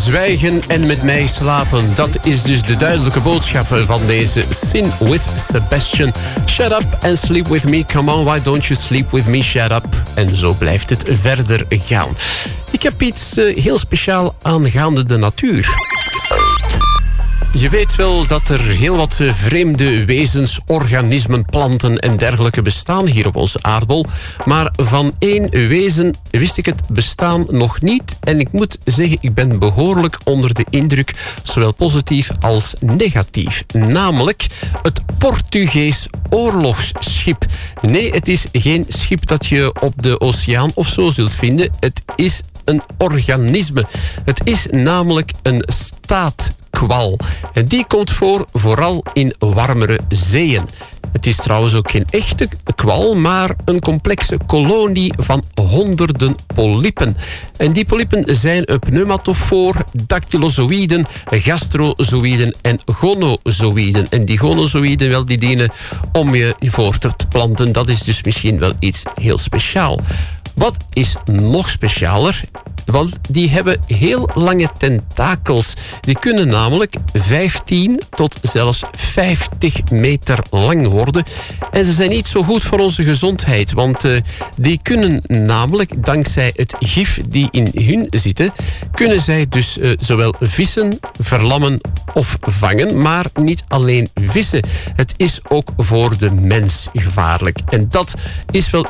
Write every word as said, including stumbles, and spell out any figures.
zwijgen en met mij slapen. Dat is dus de duidelijke boodschap van deze Sin with Sebastian. Shut up and sleep with me. Come on, why don't you sleep with me? Shut up. En zo blijft het verder gaan. Ik heb iets uh, heel speciaal aangaande de natuur. Je weet wel dat er heel wat vreemde wezens, organismen, planten en dergelijke bestaan hier op onze aardbol. Maar van één wezen wist ik het bestaan nog niet. En ik moet zeggen, ik ben behoorlijk onder de indruk, zowel positief als negatief. Namelijk het Portugees oorlogsschip. Nee, het is geen schip dat je op de oceaan of zo zult vinden. Het is een organisme. Het is namelijk een staatkwal. En die komt voor vooral in warmere zeeën. Het is trouwens ook geen echte kwal, maar een complexe kolonie van honderden polypen. En die polypen zijn een pneumatofoor, dactylozoïden, gastrozoïden en gonozoïden. En die gonozoïden, wel, die dienen om je voort te planten. Dat is dus misschien wel iets heel speciaals. Wat is nog specialer? Want die hebben heel lange tentakels. Die kunnen namelijk vijftien tot zelfs vijftig meter lang worden. En ze zijn niet zo goed voor onze gezondheid. Want uh, die kunnen namelijk, dankzij het gif die in hun zitten, kunnen zij dus uh, zowel vissen, verlammen of vangen. Maar niet alleen vissen. Het is ook voor de mens gevaarlijk. En dat is wel